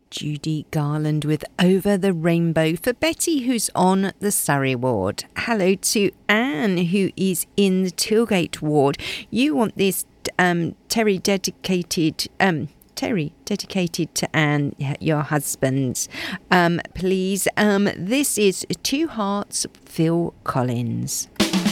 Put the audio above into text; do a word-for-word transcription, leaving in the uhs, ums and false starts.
Judy Garland with Over the Rainbow for Betty, who's on the Surrey ward. Hello to Anne, who is in the Tilgate ward. You want this um, Terry dedicated... Um, Terry, dedicated to Anne, your husband. Um, please, um, this is Two Hearts, Phil Collins.